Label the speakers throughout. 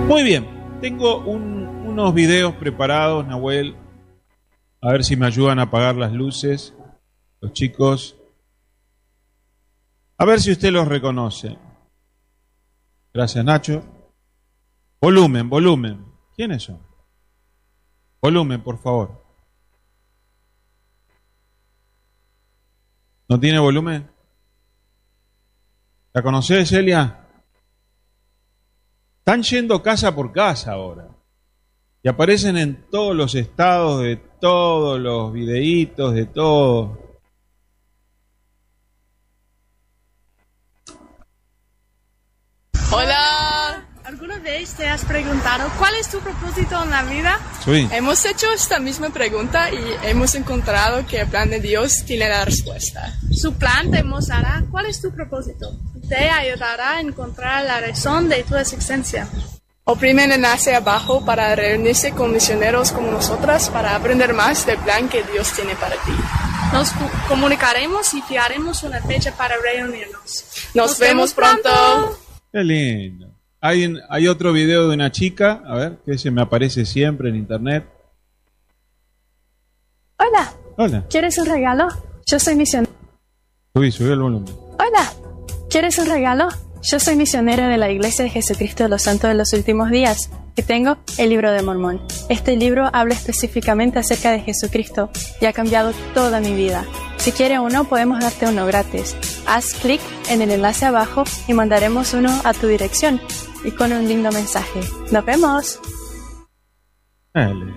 Speaker 1: Muy bien, tengo unos videos preparados, Nahuel. A ver si me ayudan a apagar las luces, los chicos. A ver si usted los reconoce. Gracias, Nacho. Volumen, volumen. ¿Quiénes son? Volumen, por favor. ¿No tiene volumen? ¿La conocés, Celia? Están yendo casa por casa ahora. Y aparecen en todos los estados, de todos los videitos, de todo.
Speaker 2: Hola.
Speaker 3: ¿Alguna vez te has preguntado cuál es tu propósito en la vida?
Speaker 1: Sí.
Speaker 2: Hemos hecho esta misma pregunta y hemos encontrado que el plan de Dios tiene la respuesta.
Speaker 3: Su plan te mostrará cuál es tu propósito. Te ayudará a encontrar la razón de tu existencia.
Speaker 2: Oprime el enlace abajo para reunirse con misioneros como nosotras para aprender más del plan que Dios tiene para ti.
Speaker 3: Nos comunicaremos y fijaremos una fecha para reunirnos.
Speaker 2: Nos vemos pronto.
Speaker 1: Qué lindo. Hay otro video de una chica, a ver, que ese me aparece siempre en internet.
Speaker 4: Hola.
Speaker 1: Hola.
Speaker 4: ¿Quieres un regalo? Yo soy misionera.
Speaker 1: Subí el volumen.
Speaker 4: Hola. ¿Quieres un regalo? Yo soy misionera de la Iglesia de Jesucristo de los Santos de los Últimos Días y tengo el libro de Mormón. Este libro habla específicamente acerca de Jesucristo y ha cambiado toda mi vida. Si quieres uno, podemos darte uno gratis. Haz clic en el enlace abajo y mandaremos uno a tu dirección y con un lindo mensaje. ¡Nos vemos!
Speaker 1: Dale.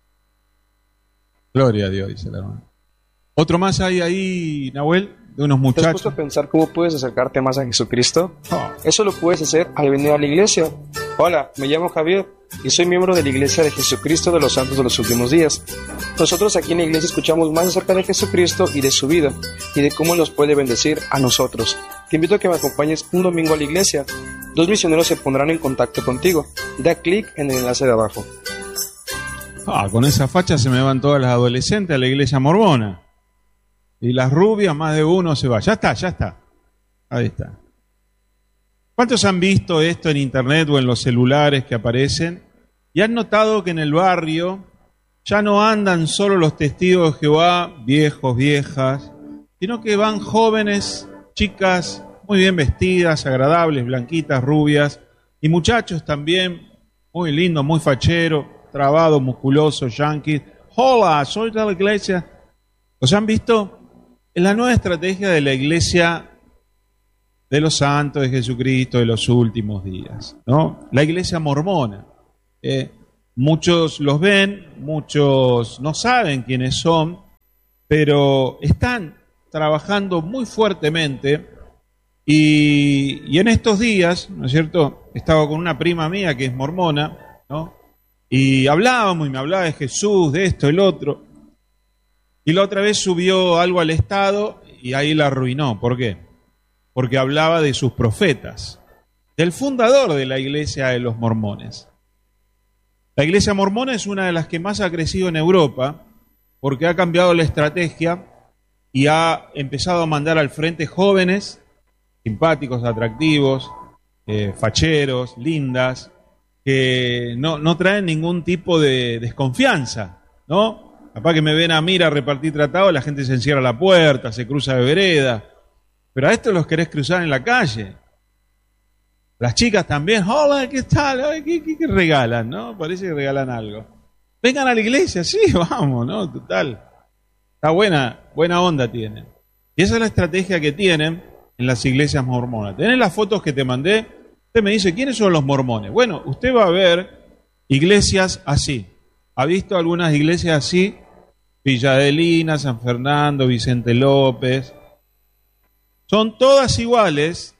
Speaker 1: Gloria a Dios, dice la hermana. Otro más hay ahí, Nahuel, de unos
Speaker 5: ¿Te has
Speaker 1: muchachos.
Speaker 5: puesto a pensar cómo puedes acercarte más a Jesucristo?
Speaker 1: Oh.
Speaker 5: Eso lo puedes hacer al venir a la iglesia. Hola, me llamo Javier y soy miembro de la Iglesia de Jesucristo de los Santos de los Últimos Días. Nosotros aquí en la iglesia escuchamos más acerca de Jesucristo y de su vida y de cómo nos puede bendecir a nosotros. Te invito a que me acompañes un domingo a la iglesia. 2 misioneros se pondrán en contacto contigo. Da clic en el enlace de abajo.
Speaker 1: Con esa facha se me van todas las adolescentes a la iglesia mormona. Y las rubias, más de uno se va. Ya está. Ahí está. ¿Cuántos han visto esto en internet o en los celulares que aparecen? Y han notado que en el barrio ya no andan solo los testigos de Jehová, viejos, viejas, sino que van jóvenes, chicas, muy bien vestidas, agradables, blanquitas, rubias, y muchachos también, muy lindos, muy facheros, trabados, musculosos, yanquis. Hola, soy de la iglesia. ¿Los han visto? Es la nueva estrategia de la iglesia de los santos de Jesucristo de los últimos días, ¿no? La iglesia mormona. Muchos los ven, muchos no saben quiénes son, pero están trabajando muy fuertemente y en estos días, ¿no es cierto? Estaba con una prima mía que es mormona, ¿no? Y hablábamos y me hablaba de Jesús, de esto, el otro. Y la otra vez subió algo al Estado y ahí la arruinó. ¿Por qué? Porque hablaba de sus profetas, del fundador de la iglesia de los mormones. La iglesia mormona es una de las que más ha crecido en Europa porque ha cambiado la estrategia y ha empezado a mandar al frente jóvenes, simpáticos, atractivos, facheros, lindas, que no traen ningún tipo de desconfianza, ¿no? Capaz que me ven a mí ir a repartir tratados, la gente se encierra a la puerta, se cruza de vereda. Pero a estos los querés cruzar en la calle. Las chicas también, hola, ¿qué tal? ¿Qué regalan, no? Parece que regalan algo. Vengan a la iglesia, sí, vamos, ¿no? Total. Está buena onda tienen. Y esa es la estrategia que tienen en las iglesias mormonas. ¿Tenés las fotos que te mandé? Usted me dice, ¿quiénes son los mormones? Bueno, usted va a ver iglesias así. ¿Ha visto algunas iglesias así? Villa Adelina, San Fernando, Vicente López. Son todas iguales.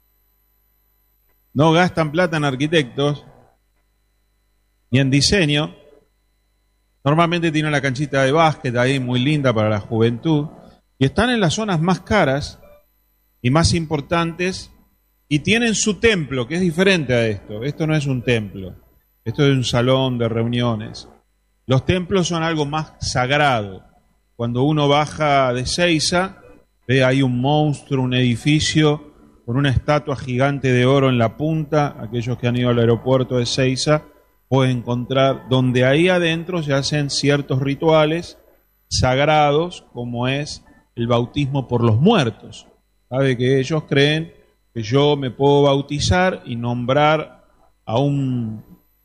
Speaker 1: No gastan plata en arquitectos ni en diseño. Normalmente tienen la canchita de básquet ahí muy linda para la juventud. Y están en las zonas más caras y más importantes. Y tienen su templo, que es diferente a esto. Esto no es un templo. Esto es un salón de reuniones. Los templos son algo más sagrado. Cuando uno baja de Seiza, ve ahí un monstruo, un edificio con una estatua gigante de oro en la punta. Aquellos que han ido al aeropuerto de Ezeiza pueden encontrar donde ahí adentro se hacen ciertos rituales sagrados, como es el bautismo por los muertos. Sabe que ellos creen que yo me puedo bautizar y nombrar a un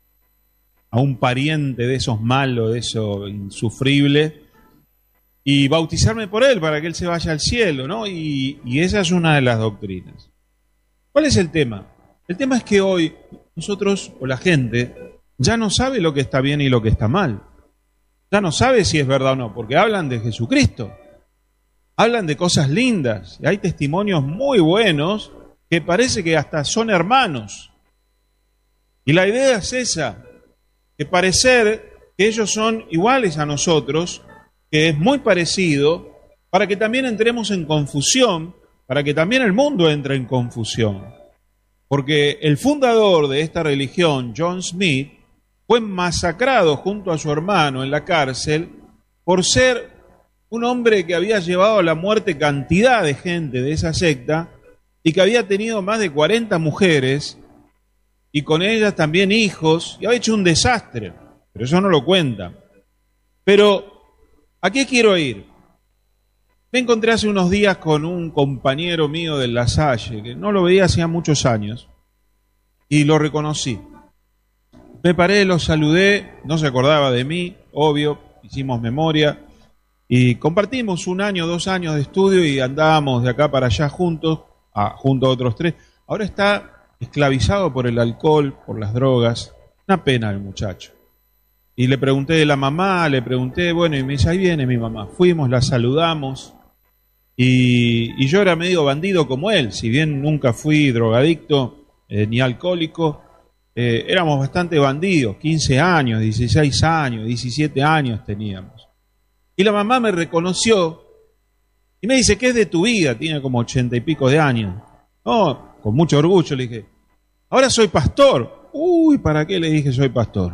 Speaker 1: pariente de esos malos, de esos insufribles, y bautizarme por él para que él se vaya al cielo, ¿no? Y esa es una de las doctrinas. ¿Cuál es el tema? El tema es que hoy nosotros, o la gente, ya no sabe lo que está bien y lo que está mal. Ya no sabe si es verdad o no, porque hablan de Jesucristo. Hablan de cosas lindas. Y hay testimonios muy buenos que parece que hasta son hermanos. Y la idea es esa, que parecer que ellos son iguales a nosotros, que es muy parecido, para que también entremos en confusión, para que también el mundo entre en confusión. Porque el fundador de esta religión, John Smith, fue masacrado junto a su hermano en la cárcel por ser un hombre que había llevado a la muerte cantidad de gente de esa secta y que había tenido más de 40 mujeres y con ellas también hijos, y había hecho un desastre, pero eso no lo cuenta. Pero, ¿a qué quiero ir? Me encontré hace unos días con un compañero mío de La Salle, que no lo veía hacía muchos años, y lo reconocí. Me paré, lo saludé, no se acordaba de mí, obvio, hicimos memoria, y compartimos 1 año, 2 años de estudio y andábamos de acá para allá juntos, junto a otros 3. Ahora está esclavizado por el alcohol, por las drogas. Una pena el muchacho. Y le pregunté de la mamá, bueno, y me dice, ahí viene mi mamá. Fuimos, la saludamos, y yo era medio bandido como él, si bien nunca fui drogadicto ni alcohólico, éramos bastante bandidos, 15 años, 16 años, 17 años teníamos. Y la mamá me reconoció y me dice, ¿qué es de tu vida? Tiene como 80 y pico de años. No, con mucho orgullo le dije, ahora soy pastor. Uy, ¿para qué le dije soy pastor?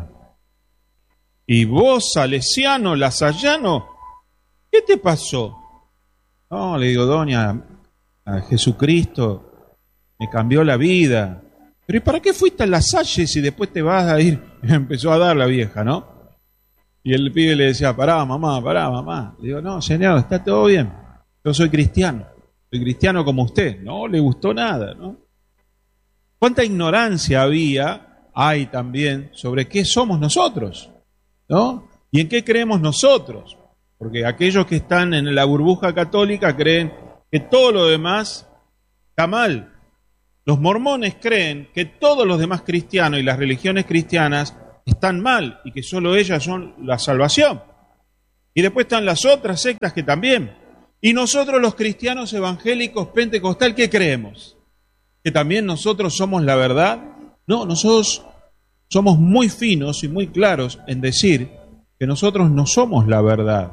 Speaker 1: ¿Y vos, salesiano, lasallano? ¿Qué te pasó? No, le digo, doña, a Jesucristo me cambió la vida. Pero ¿y para qué fuiste a La Salle si después te vas a ir? Me empezó a dar la vieja, ¿no? Y el pibe le decía, pará, mamá. Le digo, no, señor, está todo bien. Yo soy cristiano como usted. No le gustó nada, ¿no? ¿Cuánta ignorancia hay también sobre qué somos nosotros, ¿no? ¿Y en qué creemos nosotros? Porque aquellos que están en la burbuja católica creen que todo lo demás está mal. Los mormones creen que todos los demás cristianos y las religiones cristianas están mal y que solo ellas son la salvación. Y después están las otras sectas que también. Y nosotros los cristianos evangélicos pentecostal, ¿qué creemos? ¿Que también nosotros somos la verdad? No, nosotros somos muy finos y muy claros en decir que nosotros no somos la verdad.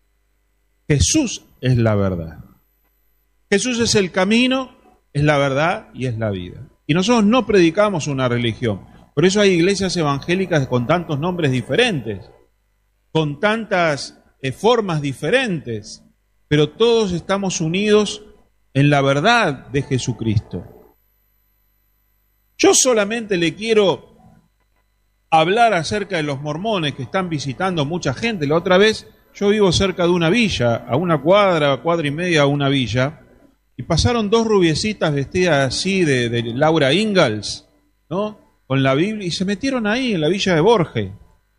Speaker 1: Jesús es la verdad. Jesús es el camino, es la verdad y es la vida. Y nosotros no predicamos una religión. Por eso hay iglesias evangélicas con tantos nombres diferentes, con tantas formas diferentes, pero todos estamos unidos en la verdad de Jesucristo. Yo solamente le quiero hablar acerca de los mormones que están visitando mucha gente. La otra vez yo vivo cerca de una villa, a una cuadra y media a una villa, y pasaron 2 rubiecitas vestidas así de Laura Ingalls, ¿no? Con la Biblia, y se metieron ahí en la villa de Borges.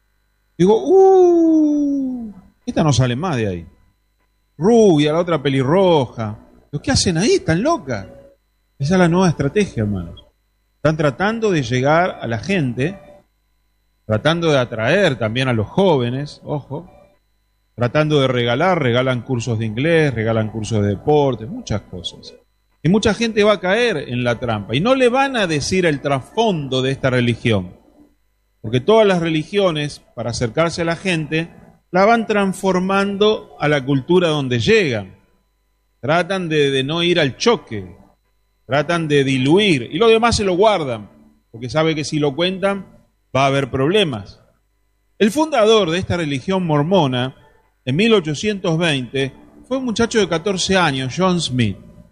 Speaker 1: Digo, esta no sale más de ahí. Rubia, la otra pelirroja. ¿Qué hacen ahí? Están locas. Esa es la nueva estrategia, hermanos. Están tratando de llegar a la gente, tratando de atraer también a los jóvenes, ojo, tratando de regalan cursos de inglés, regalan cursos de deporte, muchas cosas. Y mucha gente va a caer en la trampa y no le van a decir el trasfondo de esta religión. Porque todas las religiones, para acercarse a la gente, la van transformando a la cultura donde llegan. Tratan de no ir al choque, tratan de diluir y lo demás se lo guardan, porque sabe que si lo cuentan va a haber problemas. El fundador de esta religión mormona, en 1820, fue un muchacho de 14 años, John Smith.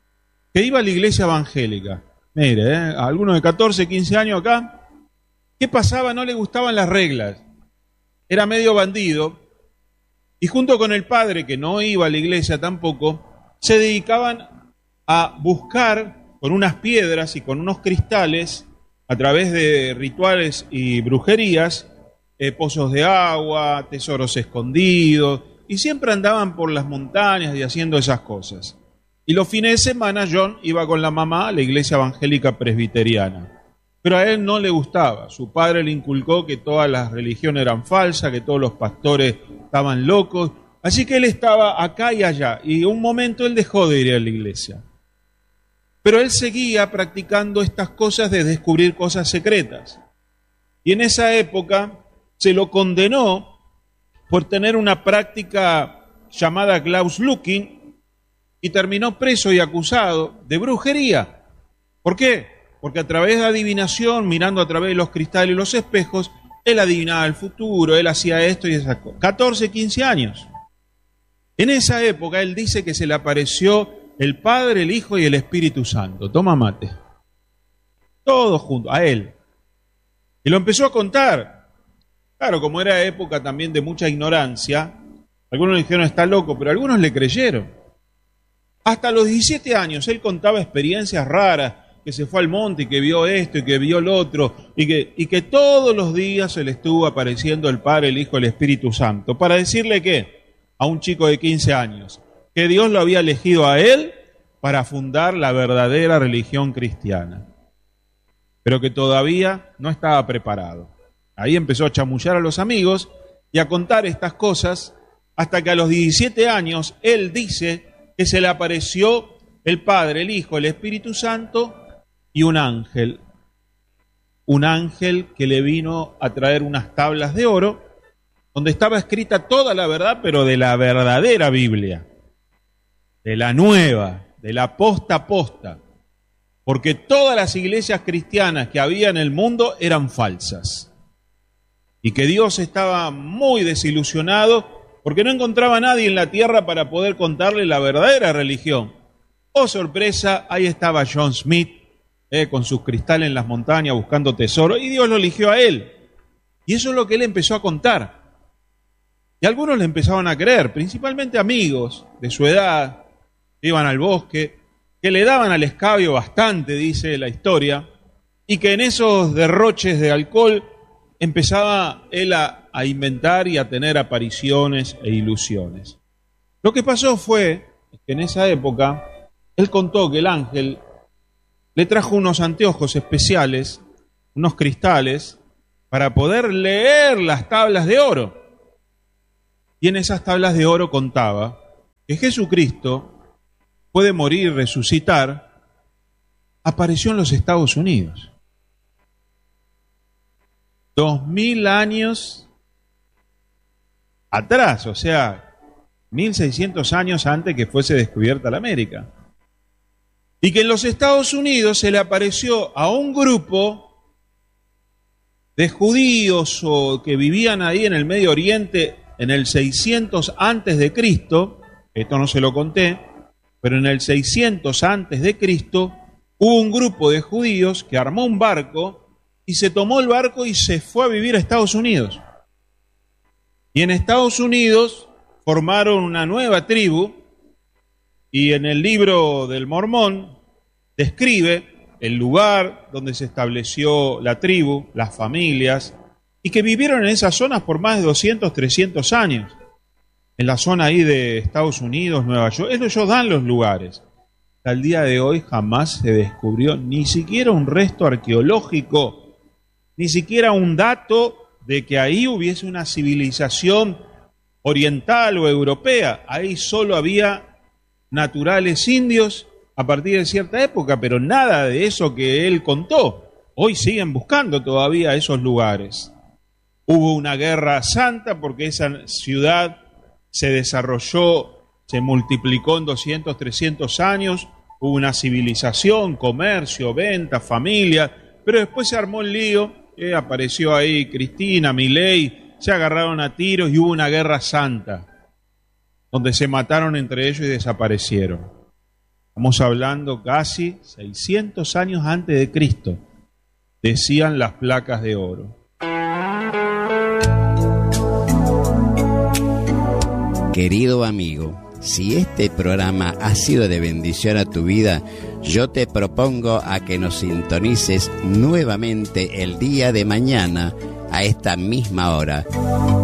Speaker 1: que iba a la iglesia evangélica. Mire, a algunos de 14, 15 años acá, ¿qué pasaba? No le gustaban las reglas. Era medio bandido. Y junto con el padre, que no iba a la iglesia tampoco, se dedicaban a buscar con unas piedras y con unos cristales, a través de rituales y brujerías, pozos de agua, tesoros escondidos, y siempre andaban por las montañas y haciendo esas cosas. Y los fines de semana John iba con la mamá a la iglesia evangélica presbiteriana. Pero a él no le gustaba. Su padre le inculcó que todas las religiones eran falsas, que todos los pastores estaban locos. Así que él estaba acá y allá. Y un momento él dejó de ir a la iglesia. Pero él seguía practicando estas cosas de descubrir cosas secretas. Y en esa época se lo condenó por tener una práctica llamada Glauslooking y terminó preso y acusado de brujería. ¿Por qué? Porque a través de adivinación, mirando a través de los cristales y los espejos, él adivinaba el futuro, él hacía esto y esas cosas. 14, 15 años. En esa época él dice que se le apareció el Padre, el Hijo y el Espíritu Santo. Toma mate. Todos juntos, a él. Y lo empezó a contar. Claro, como era época también de mucha ignorancia, algunos le dijeron está loco, pero algunos le creyeron. Hasta los 17 años él contaba experiencias raras, que se fue al monte y que vio esto y que vio lo otro, y que todos los días se le estuvo apareciendo el Padre, el Hijo y el Espíritu Santo, para decirle que a un chico de 15 años, que Dios lo había elegido a él para fundar la verdadera religión cristiana, pero que todavía no estaba preparado. Ahí empezó a chamullar a los amigos y a contar estas cosas, hasta que a los 17 años él dice que se le apareció el Padre, el Hijo, el Espíritu Santo y un ángel que le vino a traer unas tablas de oro, donde estaba escrita toda la verdad, pero de la verdadera Biblia, de la nueva, de la posta a posta, porque todas las iglesias cristianas que había en el mundo eran falsas, y que Dios estaba muy desilusionado porque no encontraba a nadie en la tierra para poder contarle la verdadera religión. Oh sorpresa, ahí estaba John Smith, con sus cristales en las montañas buscando tesoro, y Dios lo eligió a él. Y eso es lo que él empezó a contar. Y algunos le empezaban a creer, principalmente amigos de su edad, que iban al bosque, que le daban al escabio bastante, dice la historia, y que en esos derroches de alcohol empezaba él a inventar y a tener apariciones e ilusiones. Lo que pasó fue que en esa época él contó que el ángel le trajo unos anteojos especiales, unos cristales, para poder leer las tablas de oro. Y en esas tablas de oro contaba que Jesucristo puede morir y resucitar, apareció en los Estados Unidos. 2000 años atrás, o sea, 1600 años antes que fuese descubierta la América. Y que en los Estados Unidos se le apareció a un grupo de judíos o que vivían ahí en el Medio Oriente en el 600 antes de Cristo, esto no se lo conté, pero en el 600 antes de Cristo hubo un grupo de judíos que armó un barco y se tomó el barco y se fue a vivir a Estados Unidos. Y en Estados Unidos formaron una nueva tribu, y en el libro del Mormón describe el lugar donde se estableció la tribu, las familias, y que vivieron en esas zonas por más de 200, 300 años. En la zona ahí de Estados Unidos, Nueva York, ellos dan los lugares. Hasta el día de hoy jamás se descubrió ni siquiera un resto arqueológico, ni siquiera un dato de que ahí hubiese una civilización oriental o europea. Ahí solo había naturales indios a partir de cierta época, pero nada de eso que él contó. Hoy siguen buscando todavía esos lugares. Hubo una guerra santa porque esa ciudad se desarrolló, se multiplicó en 200, 300 años, hubo una civilización, comercio, venta, familia, pero después se armó el lío, apareció ahí Cristina, Milei, se agarraron a tiros y hubo una guerra santa, donde se mataron entre ellos y desaparecieron. Estamos hablando casi 600 años antes de Cristo, decían las placas de oro.
Speaker 6: Querido amigo, si este programa ha sido de bendición a tu vida, yo te propongo a que nos sintonices nuevamente el día de mañana a esta misma hora.